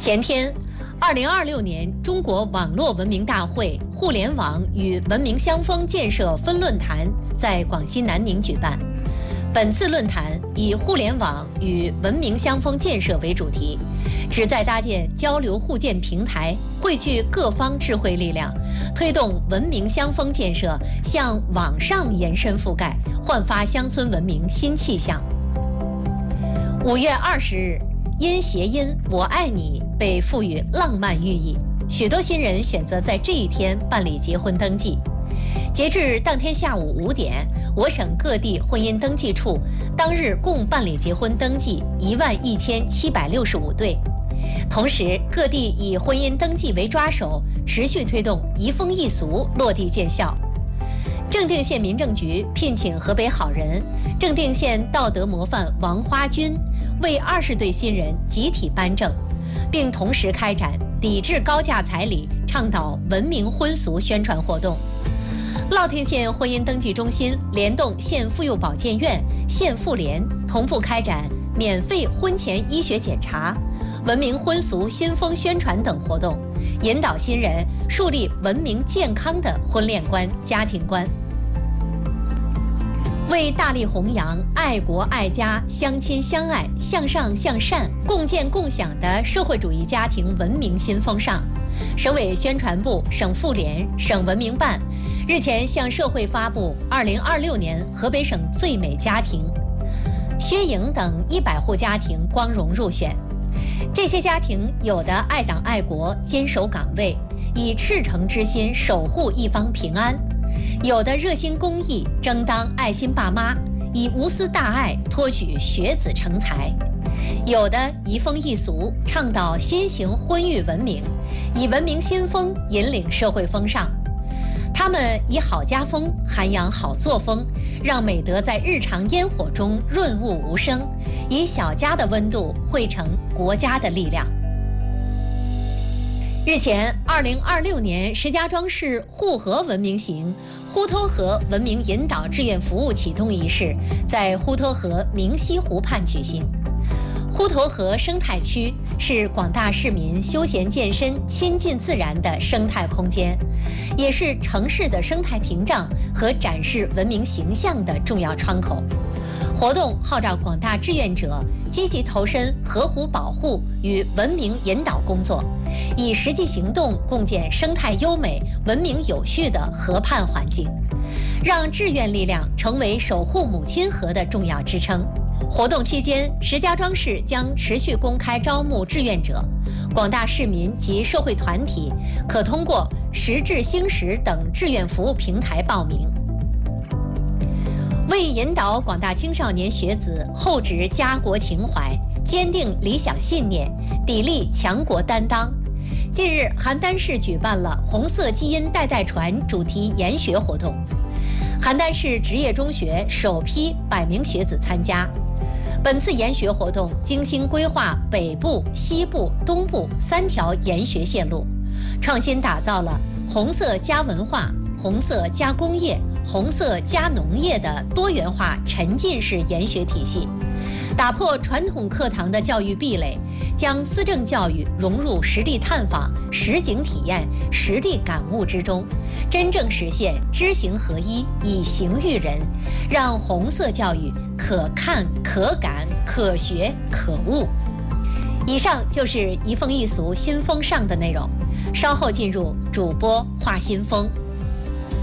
前天，2026年中国网络文明大会互联网与文明相锋建设分论坛在广西南宁举办。本次论坛以互联网与文明相锋建设为主题，旨在搭建交流互鉴平台，汇聚各方智慧力量，推动文明相锋建设向网上延伸覆盖，焕发乡村文明新气象。5月20日，因谐音“我爱你”被赋予浪漫寓意，许多新人选择在这一天办理结婚登记。截至当天下午5点，我省各地婚姻登记处当日共办理结婚登记11765对。同时，各地以婚姻登记为抓手，持续推动移风易俗落地见效。正定县民政局聘请河北好人、正定县道德模范王花军为20对新人集体颁证，并同时开展抵制高价彩礼、倡导文明婚俗宣传活动。乐天县婚姻登记中心联动县妇幼保健院、县妇联，同步开展免费婚前医学检查、文明婚俗新风宣传等活动，引导新人树立文明健康的婚恋观、家庭观。为大力弘扬爱国爱家、相亲相爱、向上向善、共建共享的社会主义家庭文明新风尚，省委宣传部、省妇联、省文明办日前向社会发布2026年河北省最美家庭，薛颖等100户家庭光荣入选。这些家庭有的爱党爱国，坚守岗位，以赤诚之心守护一方平安；有的热心公益，争当爱心爸妈，以无私大爱托举学子成才；有的移风易俗，倡导新型婚育文明，以文明新风引领社会风尚。他们以好家风涵养好作风，让美德在日常烟火中润物无声，以小家的温度汇成国家的力量。日前，2026年石家庄市护河文明行呼托河文明引导志愿服务启动仪式在呼托河明溪湖畔举行。呼托河生态区是广大市民休闲健身、亲近自然的生态空间，也是城市的生态屏障和展示文明形象的重要窗口。活动号召广大志愿者积极投身河湖保护与文明引导工作，以实际行动共建生态优美、文明有序的河畔环境，让志愿力量成为守护母亲河的重要支撑。活动期间，石家庄市将持续公开招募志愿者，广大市民及社会团体可通过时至星时等志愿服务平台报名。为引导广大青少年学子厚植家国情怀，坚定理想信念，砥砺强国担当，近日邯郸市举办了红色基因代代传主题研学活动，邯郸市职业中学首批100名学子参加。本次研学活动精心规划北部、西部、东部3条研学线路，创新打造了红色加文化、红色加工业、红色加农业的多元化沉浸式研学体系，打破传统课堂的教育壁垒，将思政教育融入实地探访、实景体验、实地感悟之中，真正实现知行合一、以行育人，让红色教育可看、可感、可学、可悟。以上就是移风易俗新风尚的内容，稍后进入主播话新风。